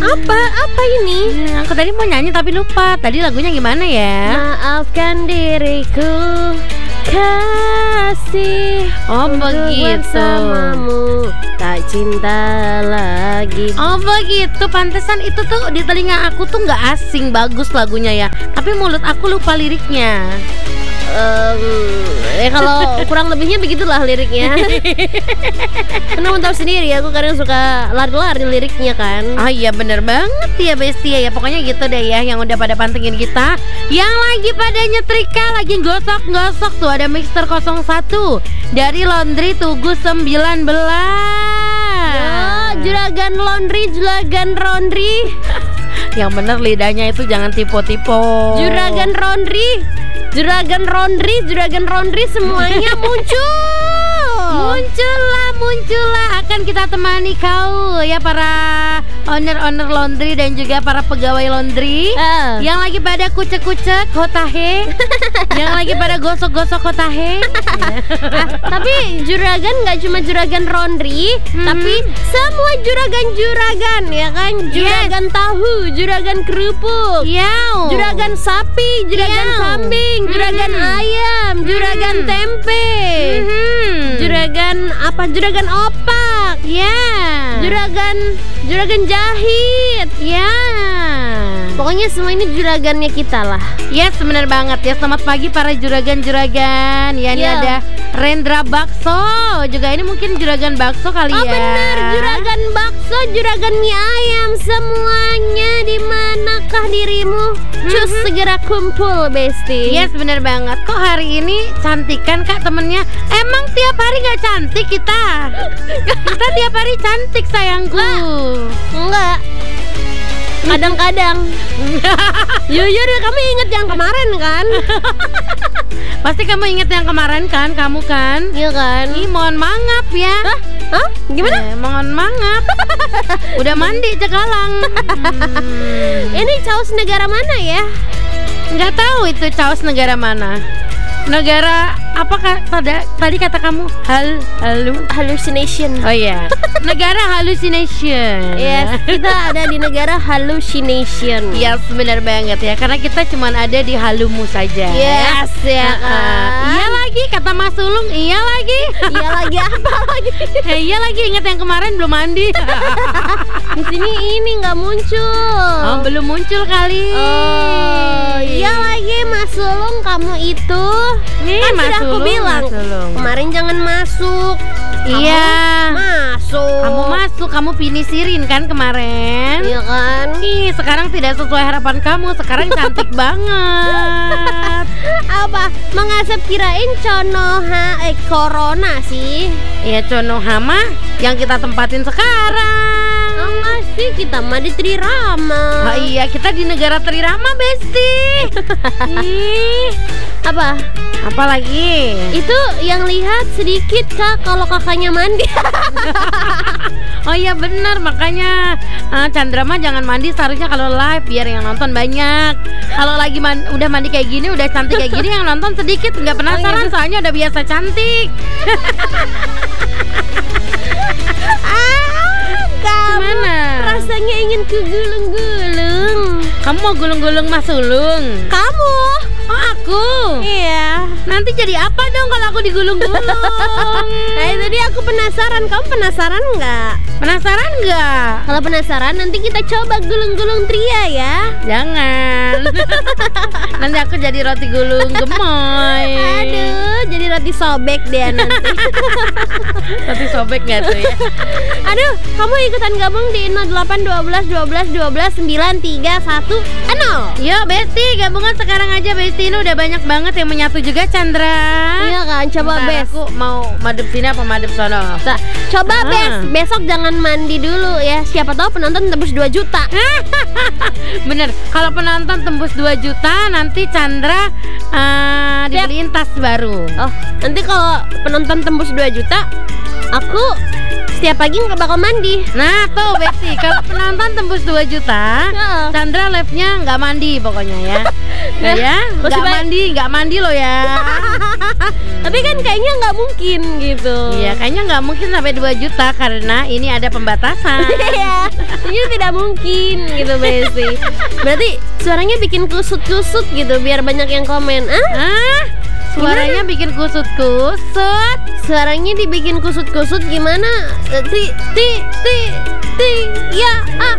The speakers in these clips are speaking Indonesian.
Apa ini? Aku tadi mau nyanyi tapi lupa. Tadi lagunya gimana ya? Maafkan diriku, kasih. Oh begitu. Bersamamu, tak cinta lagi. Oh begitu. Pantesan itu tuh di telinga aku tuh nggak asing. Bagus lagunya ya. Tapi mulut aku lupa liriknya. Kalau kurang lebihnya begitulah liriknya. Karena tahu sendiri, aku kadang suka lari-lari liriknya kan. Oh iya bener banget ya Besti ya. Pokoknya gitu deh ya. Yang udah pada pantengin kita, yang lagi pada nyetrika, lagi gosok-gosok tuh ada Mixer 01 dari Laundry Tugu 19. Ya, juragan laundry. Yang bener lidahnya itu jangan tipe-tipe. Juragan laundry semuanya Muncullah akan kita temani kau ya, para owner laundry dan juga para pegawai laundry yang lagi pada kucek-kucek hotahe, yang lagi pada gosok-gosok hotahe. Tapi juragan nggak cuma juragan laundry, tapi semua juragan ya kan. Juragan tahu, juragan kerupuk, juragan sapi, juragan kambing, juragan ayam, juragan tempe, juragan opak, juragan jahit, pokoknya semua ini juragannya kita lah. Yes, benar banget ya. Selamat pagi para juragan. Ya, ini ada Rendra Bakso juga. Ini mungkin juragan bakso kali ya. Oh benar, juragan bakso, juragan mie ayam, semuanya di manakah dirimu? Cus segera kumpul, Besti. Yes, benar banget. Kok hari ini cantikan Kak temennya? Emang tiap hari nggak cantik kita? Kita tiap hari cantik sayangku. Enggak. Kadang-kadang. Jujur ya, kamu inget yang kemarin kan? Pasti kamu inget yang kemarin kan? Kamu kan? Iya kan? Ih, mohon mangap ya. Hah? Gimana? Mohon mangap. Udah mandi cekalang. Ini caos negara mana ya? Nggak tahu itu caos negara mana. Negara apa tadi kata kamu? Hallucination. Oh iya. Negara hallucination. Yes, kita ada di negara hallucination. Yes, benar banget ya. Karena kita cuman ada di halumu saja. Yes, ya kan. Iya lagi kata Mas Sulung. Iya lagi. Iya lagi apa lagi? Iya lagi, ingat yang kemarin belum mandi. Di sini ini nggak muncul. Oh, belum muncul kali. Oh, iya lagi Mas Sulung, kamu itu nih kan Mas sudah aku Sulung, bilang Mas Sulung. kemarin jangan masuk. Iya. Kamu masuk, kamu pinisirin kan kemarin. Iya kan? Ih, sekarang tidak sesuai harapan kamu. Sekarang cantik banget. Apa? Mengasap kirain corona sih. Iya, Conohama yang kita tempatin sekarang. Enggak sih, kita mah di Trirama. Oh iya, kita di negara Trirama, Besti. Ih, apa lagi? Itu yang lihat sedikit Kak, kalau kakaknya mandi. Oh iya benar, makanya Chandra mah jangan mandi seharusnya kalau live, biar yang nonton banyak. Kalau lagi udah mandi kayak gini, udah cantik kayak gini, yang nonton sedikit, nggak penasaran. Soalnya udah biasa cantik. Gimana? Rasanya ingin kegulung-gulung. Kamu mau gulung-gulung Mas Sulung? Kamu? Oh aku? Iya. Nanti jadi apa dong kalau aku digulung-gulung? Nah itu dia, aku penasaran. Kamu penasaran nggak? Penasaran nggak? Kalau penasaran nanti kita coba gulung-gulung Tria ya. Jangan. Nanti aku jadi roti gulung gemoy. Aduh, jadi roti sobek deh nanti. Roti sobek nggak tuh ya? Aduh, kamu ikutan gabung di 08 12 12 12 9 3 1 0. Yuk Besti, gabungan sekarang aja Besti. Ini udah banyak banget yang menyatu juga, Chandra. Iya kan, coba Bentar, Bes. aku mau madep sini apa madep sono? Coba Bes, besok jangan mandi dulu ya. Siapa tahu penonton tembus 2 juta. Bener, kalau penonton tembus 2 juta nanti Chandra dibeliin tas baru. Oh, nanti kalau penonton tembus 2 juta, aku setiap pagi nggak bakal mandi. Nah tuh Besti, kalau penonton tembus 2 juta, Chandra live-nya nggak mandi pokoknya ya. Ya, nggak mandi loh ya. Tapi kan kayaknya nggak mungkin gitu. Iya, kayaknya nggak mungkin sampai 2 juta karena ini ada pembatasan. Iya, ini tidak mungkin gitu Besti. Berarti suaranya bikin kusut-kusut gitu biar banyak yang komen. Suaranya bikin kusut-kusut. Suaranya dibikin kusut-kusut gimana? Ya.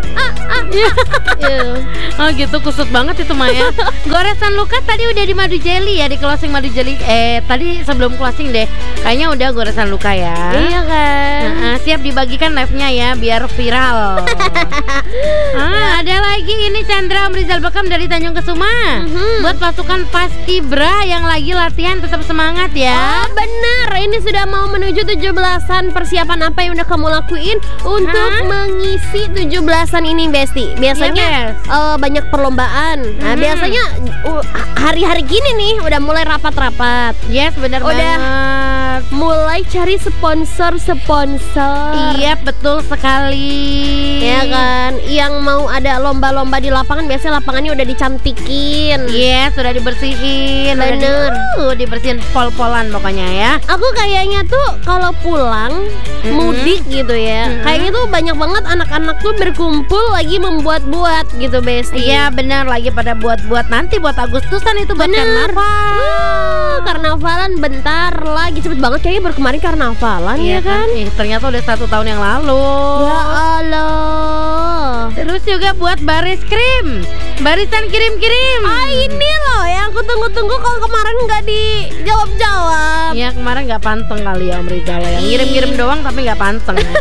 Oh gitu, kusut banget itu Maya. Goresan luka tadi udah di madu jelly ya, di closing madu jelly. Tadi sebelum closing deh, kayaknya udah goresan luka ya. Iya kan. Siap dibagikan live-nya ya, biar viral. Ada lagi ini Chandra Om Rizal Bekam dari Tanjung Kesuma. Buat pasukan Paskibra yang lagi latihan tetap semangat ya. Oh benar, ini sudah mau menuju 17-an. Persiapan apa yang udah kamu lakuin untuk mengisi 17-an ini Besti? Biasanya banyak perlombaan. Nah biasanya hari-hari gini nih udah mulai rapat-rapat. Yes, benar banget. Mulai cari sponsor. Iya, betul sekali. Ya kan, yang mau ada lomba-lomba di lapangan biasanya lapangannya udah dicantikin. Yes, sudah dibersihin. Bener. Dibersihin pol-polan pokoknya ya. Aku kayaknya tuh kalau pulang mudik gitu ya, kayaknya tuh banyak banget anak-anak tuh berkumpul lagi membuat-buat gitu Besti. Iya benar, lagi pada buat-buat nanti buat Agustusan itu buat karnaval. Karnavalan bentar lagi, cepet banget kayaknya baru kemarin karnavalan ya kan? Ternyata udah 1 tahun yang lalu. Ya Allah. Terus juga buat baris krim, barisan kirim-kirim. Ini loh yang aku tunggu-tunggu, kalau kemarin nggak dijawab-jawab. Ya kemarin nggak panteng kali ya Om Rizal ya. Ngirim-ngirim doang tapi nggak panteng ya.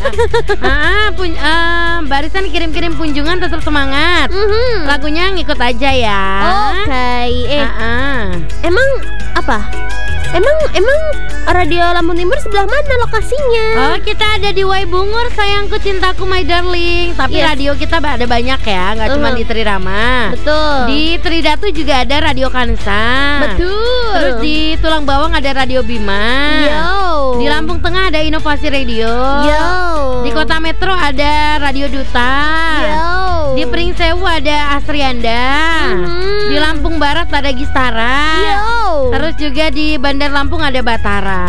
Barisan kirim-kirim kunjungan tetap semangat. Lagunya ngikut aja ya. Oke. Emang apa? Emang Radio Lampung Timur sebelah mana lokasinya? Oh, kita ada di Waibungur, sayangku cintaku my darling. Tapi radio kita ada banyak ya, nggak cuma di Trirama. Betul. Di Tridatu juga ada Radio Kansa. Betul. Terus di Tulang Bawang ada Radio Bima. Yo. Di Lampung Tengah ada Inovasi Radio. Yo. Di Kota Metro ada Radio Duta. Yo. Di Pringsewu ada Asrianda. Di Lampung Barat ada Gistara. Yo. Terus juga di Bandar Lampung ada Batara.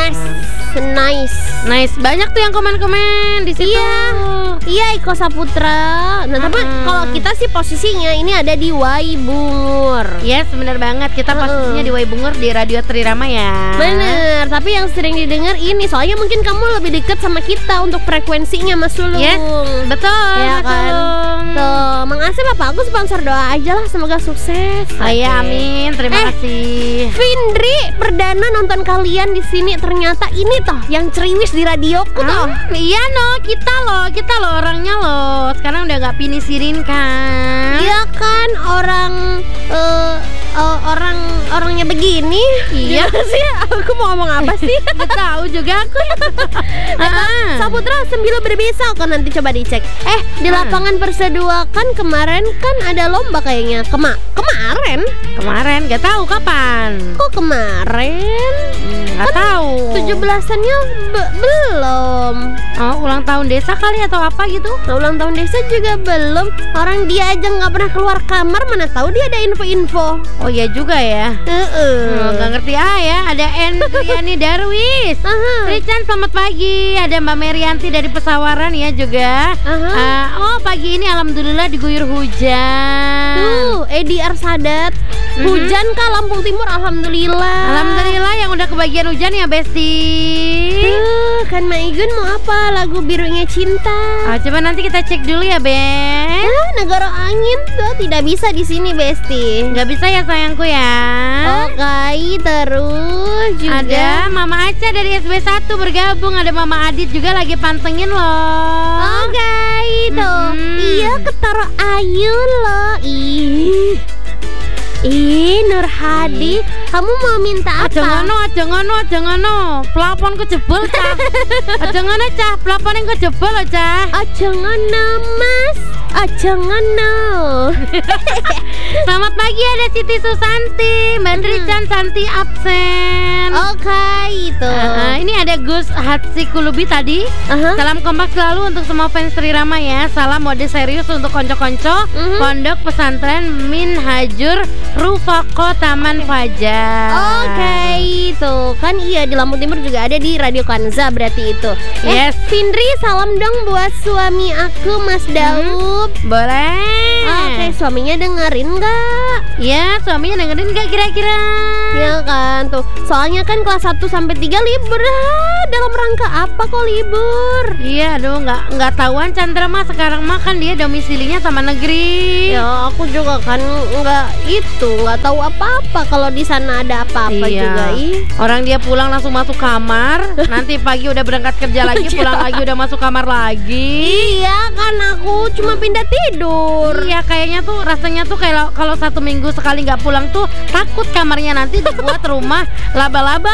Nice. Banyak tuh yang komen-komen di situ. Iya, Iko Saputra. Nah, tapi kalau kita sih posisinya ini ada di Waibungur. Yes, benar banget. Kita posisinya di Waibungur di Radio Trirama ya. Bener, tapi yang sering didengar ini soalnya mungkin kamu lebih dekat sama kita untuk frekuensinya Mas Sulung. Yes, betul. Ya kan. Tuh, Mang Asep apa aku sponsor doa aja lah, semoga sukses. Ya, amin. Terima kasih. Vindri, perdana nonton kalian di sini, ternyata ini toh yang ceriwis di radioku toh. Iya kita loh orangnya loh. Sekarang udah nggak pinisirin kan? Iya kan, orangnya begini. Iya sih. Aku mau ngomong apa sih? Nggak tahu juga aku. Saputra Sembilan berbisa kan, nanti coba dicek. Di lapangan Perseduakan kemarin kan ada lomba kayaknya. Kemarin nggak tahu kapan. Kok kemarin? Nggak taw. 17-annya belum. Oh, ulang tahun desa kali atau apa gitu? Nah, ulang tahun desa juga belum. Orang dia aja nggak pernah keluar kamar, mana tahu dia ada info-info. Oh iya juga ya. Nggak ngerti ya. Ada Endriani Darwis. Richan selamat pagi. Ada Mbak Merianti dari Pesawaran ya juga. Pagi ini alhamdulillah diguyur hujan. Tuh, Edi Arsadat. Hujan kah Lampung Timur? Alhamdulillah yang udah kebagian hujan ya Besti. Kan Maigun mau apa? Lagu Birunya Cinta. Coba nanti kita cek dulu ya Bes. Negara angin tuh tidak bisa di sini Besti. Nggak bisa ya sayangku ya. Oke, terus juga ada Mama Aca dari SB1 bergabung. Ada Mama Adit juga lagi pantengin loh. Oke, tuh. Iya, ketara ayu loh. Nur Hadi, kamu mau minta apa? Aja ngono. Pelaponku jebol cah. Aja ngono cah, pelaponing ku jebol cah. Aja ngono Mas. jangan no. Selamat pagi, ada Siti Susanti, Mbak Trican Santi absen. Oke, itu. Ini ada Gus Hatsi Kulubi tadi. Salam kompak selalu untuk semua fans Sri Rama ya. Salam mode serius untuk konco-konco Pondok Pesantren Minhajur Rufaqo Taman Fajar. Oke, itu kan iya di Lampung Timur juga ada di Radio Kanza berarti itu. Yes. Findri, salam dong buat suami aku Mas Daud. Boleh. Oke, suaminya dengerin nggak? Ya, suaminya dengerin nggak kira-kira? Ya kan tuh. Soalnya kan kelas 1 sampai 3 libur. Dalam rangka apa kok libur? Iya, aduh nggak tahuan Chandra mah sekarang mah kan dia domisilinya Taman Negeri. Ya, aku juga kan nggak tahu apa-apa kalau di sana ada apa-apa juga. Orang dia pulang langsung masuk kamar, nanti pagi udah berangkat kerja lagi, pulang lagi udah masuk kamar lagi. Iya, kan aku cuma pindah tidur. Iya, kayaknya tuh rasanya tuh kayak kalau 1 minggu sekali nggak pulang tuh takut kamarnya nanti dibuat rumah laba-laba.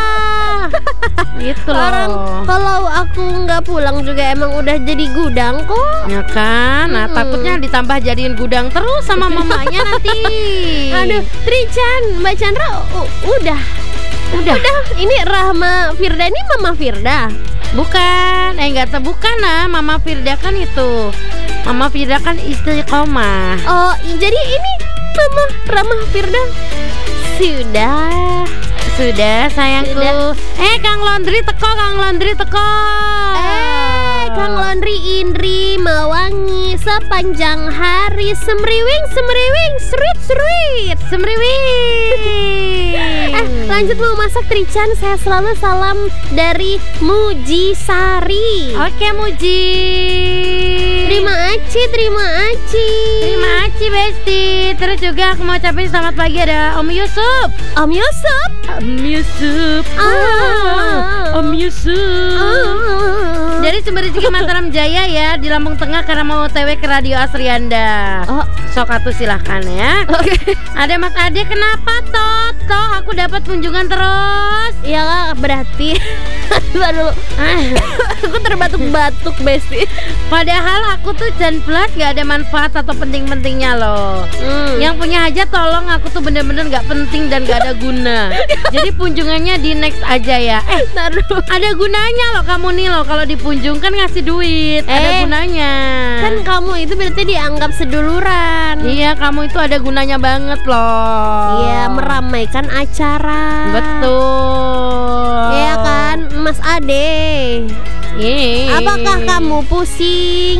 Gitu loh. Orang kalau aku nggak pulang juga emang udah jadi gudang kok. Ya kan, nah takutnya ditambah jadiin gudang terus sama mamanya nanti. Aduh, Trican, Mbak Chandra udah. Ini Rahma Firda, ini Mama Firda. Bukan, bukan Mama Firda kan itu. Mama Firda kan istiqomah. Oh, jadi ini Mama Rahma Firda. Sudah sayangku. Kang Laundry teko. Kang Laundry Indri mewangi sepanjang hari, semriwing sweet. Lanjut mau masak Trican, saya selalu salam dari Muji Sari. Oke Muji. Terima kasih Besti. Terus juga aku mau ucapin selamat pagi ada Om Yusuf. Om Yusuf. Dari Sumber Rezeki Mataram Jaya ya, di Lampung Tengah karena mau OTW ke Radio Asrianda. Sok atuh silahkan ya. Oke. Ada Mas Ade, kenapa Toto? Aku dapat kunjungan terus. Ya berarti dulu. Aku terbatuk-batuk Besti. Padahal aku tuh Jan Plus gak ada manfaat atau penting-pentingnya loh. Yang punya hajat tolong, aku tuh bener-bener gak penting dan gak ada guna. Jadi kunjungannya di next aja ya. Ada gunanya loh kamu nih loh, kalau dipunjung kan ngasih duit. Ada gunanya. Kan kamu itu berarti dianggap seduluran. Iya, kamu itu ada gunanya banget loh. Iya, meramaikan acara. Betul. Iya kan, Mas Ade. Apakah kamu pusing?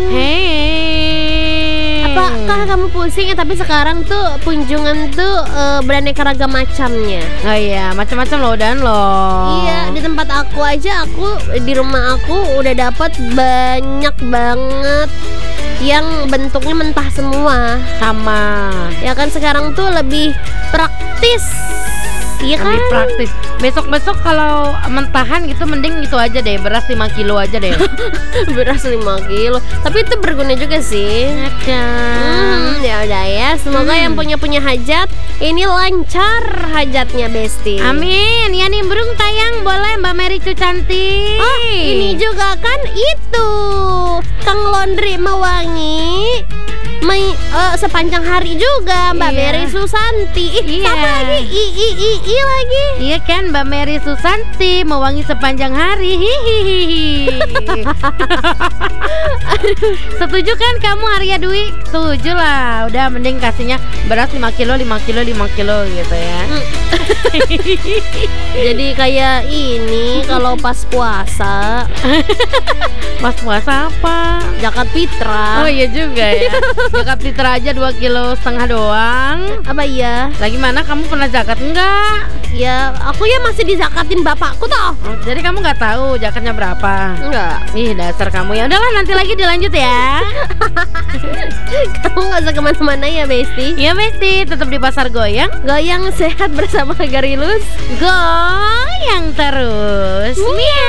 Apakah kamu pusing? Tapi sekarang tuh kunjungan tuh beraneka ragam macamnya. Oh iya, macam-macam loh dan loh. Iya, di tempat aku aja, di rumah aku udah dapat banyak banget yang bentuknya mentah semua. Sama. Ya kan sekarang tuh lebih praktis. Iya kan? Lebih praktis. Besok-besok kalau mentahan gitu mending itu aja deh, beras 5 kilo aja deh. Beras 5 kilo. Tapi itu berguna juga sih. Ya udah ya, semoga yang punya hajat ini lancar hajatnya Besti. Amin. Ya nimbrung tayang boleh Mbak Mary Cucanti. Oh, ini juga kan itu Kang Laundry mewangi sepanjang hari juga Mbak Mary Susanti. Sama lagi I lagi. Iya kan, Mbak Mary Susanti mewangi sepanjang hari. Setuju kan kamu Arya Dwi? Setuju lah. Udah mending kasihnya beras 5 kilo gitu ya. Jadi kayak ini kalau pas puasa. Pas puasa apa? Zakat fitrah. Oh iya juga ya. Zakat fitrah aja 2,5 kilo doang. Apa iya? Lagi mana kamu pernah zakat enggak? Ya, aku ya masih dizakatin bapakku toh. Jadi kamu nggak tahu zakatnya berapa? Enggak. Ih, dasar kamu ya. Udahlah, nanti lagi dilanjut ya. Kamu nggak usah kemana-mana ya Besti. Iya Besti, tetap di Pasar Goyang. Goyang sehat bersama Garilus. Goyang terus. Miau.